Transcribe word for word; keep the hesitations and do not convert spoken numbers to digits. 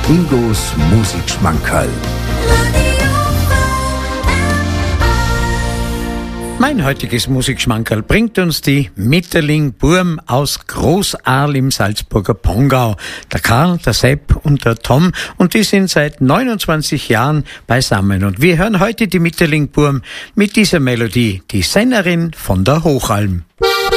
Ingos Musikschmankerl. Mein heutiges Musikschmankerl bringt uns die Mitterling-Burm aus Großahl im Salzburger Pongau. Der Karl, der Sepp und der Tom, und die sind seit neunundzwanzig Jahren beisammen. Und wir hören heute die Mitterling-Burm mit dieser Melodie, die Sennerin von der Hochalm.